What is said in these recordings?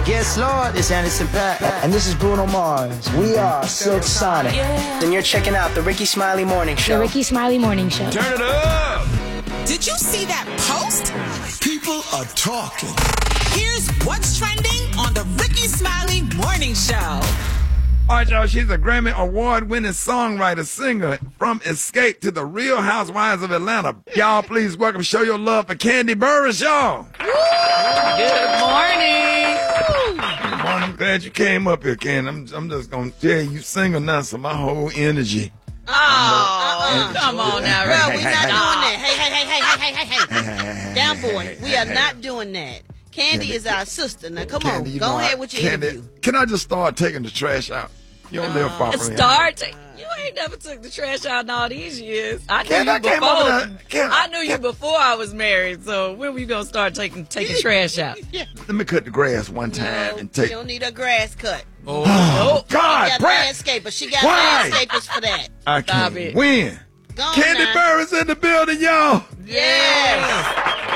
Yes, Lord, it's Anderson .Paak. And this is Bruno Mars. We are Silk Sonic. And you're checking out the Ricky Smiley Morning Show. The Ricky Smiley Morning Show. Turn it up! Did you see that post? People are talking. Here's what's trending on the Ricky Smiley Morning Show. All right, y'all, she's a Grammy Award-winning songwriter, singer from Escape to the Real Housewives of Atlanta. Y'all, please welcome, show your love for Kandi Burruss, y'all. Good morning. Good morning. I'm glad you came up here, Kandi. I'm just going to tell you, sing enough, so my whole energy. Oh, come on now, Bro, Ricky. we're not doing that. Hey. Down, boy. We are not doing that. Kandi is our sister. Now, come on. Go ahead with your interview. Can I just start taking the trash out? You don't live far from here. You ain't never took the trash out in all these years. I knew you before I was married. So when were you gonna start taking trash out? Yeah. Let me cut the grass one time and take. You don't need a grass cut. Oh, God, She got Brad. landscapers. She got Why? landscapers for that. I Stop can't it. win. Go on Kandi now. Burruss in the building, y'all. Yes.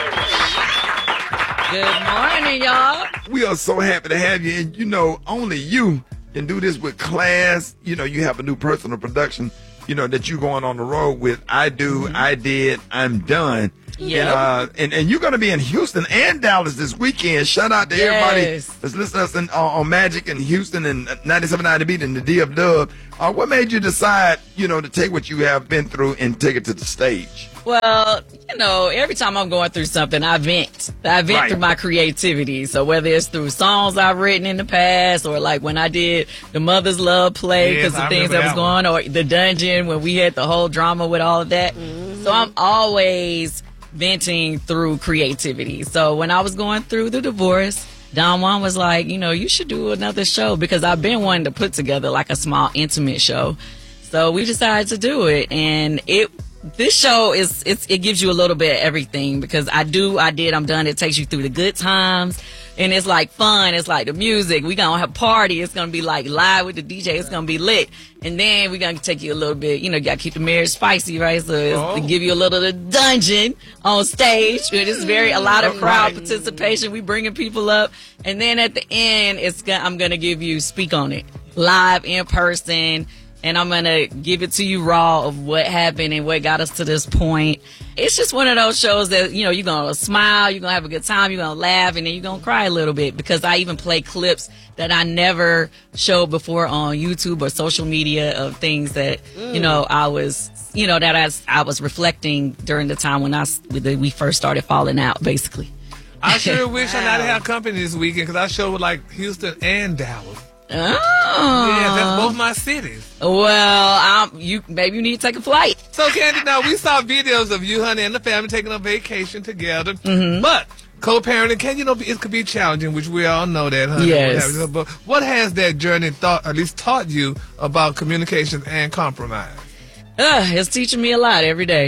Good morning, y'all. We are so happy to have you. And you know, only you can do this with class. You know, you have a new personal production, you know, that you're going on the road with. I do, I did, I'm done. Yeah. And you're going to be in Houston and Dallas this weekend. Shout out to everybody Yes. that's listening to us on Magic in Houston and 97.9 Beat and the D of Dub. What made you decide, you know, to take what you have been through and take it to the stage? Well, you know, every time I'm going through something, I vent. Right. Through my creativity. So whether it's through songs I've written in the past or like when I did the Mother's Love play because of things that was going on, or the dungeon when we had the whole drama with all of that. So I'm always venting through creativity. So when I was going through the divorce, Don Juan was like, you know, you should do another show because I've been wanting to put together like a small intimate show. So we decided to do it, and this show it gives you a little bit of everything because I'm done. It takes you through the good times, and it's like fun. It's like the music. We gonna have a party. It's gonna be like live with the DJ. It's gonna be lit, and then we're gonna take you a little bit. You know, you gotta keep the marriage spicy, right? So it's to give you a little of the dungeon on stage. It's a lot of crowd participation. We bringing people up, and then at the end, I'm gonna give you Speak on It live in person. And I'm going to give it to you raw of what happened and what got us to this point. It's just one of those shows that, you know, you're going to smile, you're going to have a good time, you're going to laugh, and then you're going to cry a little bit because I even play clips that I never showed before on YouTube or social media of things that, you know, I was reflecting during the time when we first started falling out, basically. I sure wish I not have company this weekend because I showed with like Houston and Dallas. Oh. Yeah, that's both my cities. Well, maybe you need to take a flight. So, Kandi, now we saw videos of you, honey, and the family taking a vacation together. But co-parenting it could be challenging, which we all know that, honey. Yes. But what has that journey taught you about communication and compromise? It's teaching me a lot every day.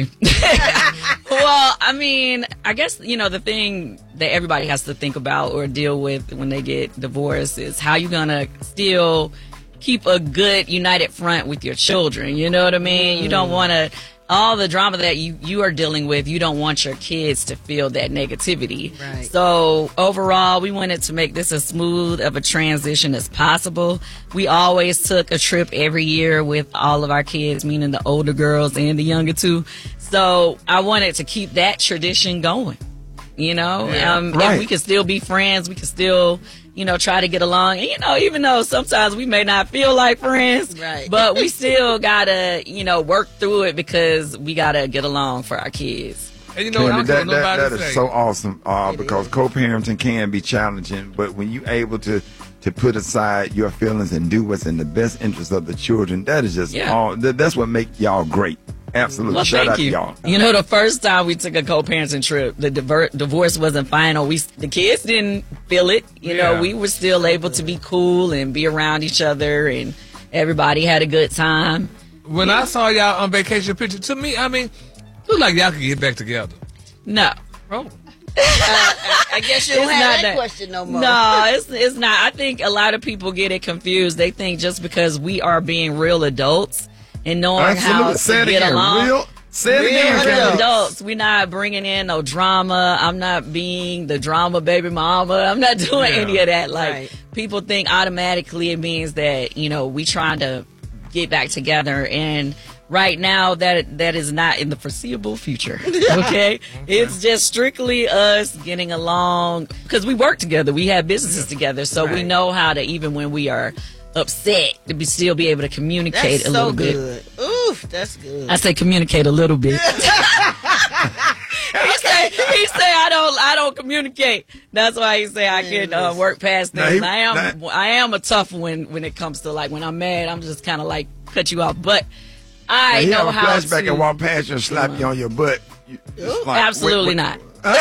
Well, I mean, I guess, you know, the thing that everybody has to think about or deal with when they get divorced is how you're going to still keep a good united front with your children. You know what I mean? You don't want to, all the drama that you are dealing with, you don't want your kids to feel that negativity. Right. So overall, we wanted to make this as smooth of a transition as possible. We always took a trip every year with all of our kids, meaning the older girls and the younger two. So I wanted to keep that tradition going, you know, and we can still be friends. We can still, you know, try to get along. And, you know, even though sometimes we may not feel like friends, right. But we still gotta, you know, work through it because we gotta get along for our kids. And you know what? That is so awesome because co-parenting can be challenging, but when you're able to put aside your feelings and do what's in the best interest of the children, that is just that's what makes y'all great. Absolutely. Well, Shout thank out you. to y'all. You know, the first time we took a co-parenting trip, the divorce wasn't final. The kids didn't feel it. You know, we were still able to be cool and be around each other, and everybody had a good time. When I saw y'all on vacation picture, to me, I mean, looked like y'all could get back together. No. Oh. I guess you don't have that question no more. No, it's not. I think a lot of people get it confused. They think just because we are being real adults and knowing how to get along. Say it again, We're Candy. adults. We're not bringing in no drama. I'm not being the drama baby mama. I'm not doing any of that. Like, people think automatically it means that, we trying to get back together. And right now, that is not in the foreseeable future. Okay? It's just strictly us getting along. Because we work together. We have businesses together. So we know how to, even when we are upset, to still be able to communicate a little bit. That's so good. Oof, that's good. I say communicate a little bit. He say I don't communicate. That's why he say I can work past things. I am a tough one when it comes to, like, when I'm mad. I'm just kind of like cut you off, but I know how to. Flashback and walk past you and slap you on your butt. Absolutely not.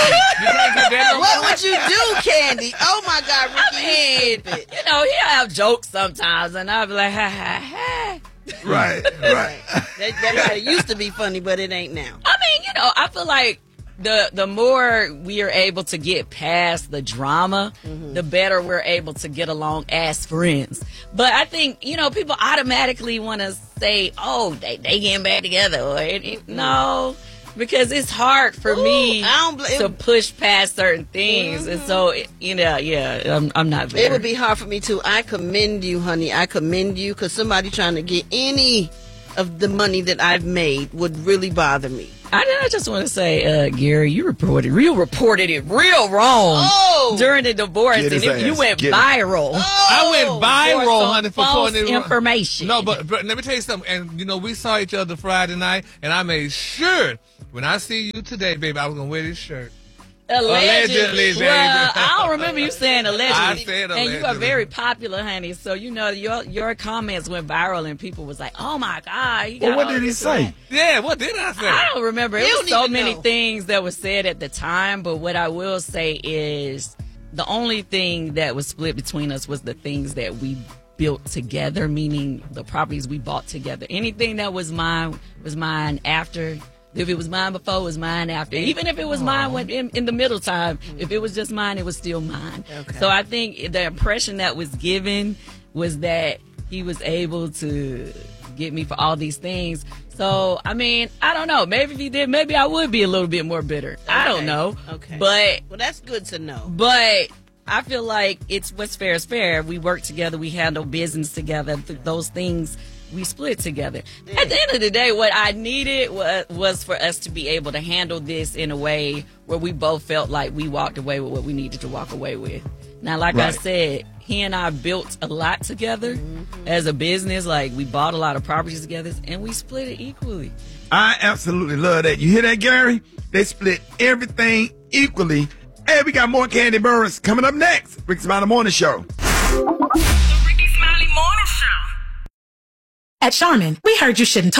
What would you do, Candy? Oh my God, Ricky! He'll have jokes sometimes, and I'll be like, ha ha ha. Right. That used to be funny, but it ain't now. I mean, I feel like the more we are able to get past the drama, the better we're able to get along as friends. But I think, people automatically want to say, oh, they getting back together. Or no. Because it's hard for me to push past certain things. And so, I'm not there. It would be hard for me, too. I commend you, honey. I commend you, because somebody trying to get any of the money that I've made would really bother me. I just want to say, Gary, you reported it real wrong during the divorce, and you went viral. I went viral, honey, for false information. No, but let me tell you something. And we saw each other Friday night, and I made sure when I see you today, baby, I was gonna wear this shirt. Allegedly, baby. Well, I don't remember you saying allegedly. I said allegedly. And you are very popular, honey. So your comments went viral, and people was like, "Oh my God!" Well, what did he say? Yeah, what did I say? I don't remember. It was so many things that were said at the time. But what I will say is, the only thing that was split between us was the things that we built together, meaning the properties we bought together. Anything that was mine after. If it was mine before, it was mine after. Even if it was mine in the middle time, if it was just mine, it was still mine. Okay. So I think the impression that was given was that he was able to get me for all these things. So, I mean, I don't know. Maybe if he did, maybe I would be a little bit more bitter. Okay. I don't know. Okay. But, well, that's good to know. But I feel like it's what's fair is fair. We work together. We handle business together. Those things we split together. Yeah. At the end of the day, what I needed was for us to be able to handle this in a way where we both felt like we walked away with what we needed to walk away with. Now, like I said, he and I built a lot together as a business. Like, we bought a lot of properties together, and we split it equally. I absolutely love that. You hear that, Gary? They split everything equally. Hey, we got more Candy Burris coming up next. Ricky Smiley Morning Show. The Ricky Smiley Morning Show. At Charmin, we heard you shouldn't